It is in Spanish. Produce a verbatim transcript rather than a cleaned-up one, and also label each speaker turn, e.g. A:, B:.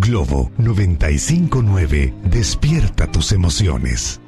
A: Globo noventa y cinco punto nueve despierta tus emociones.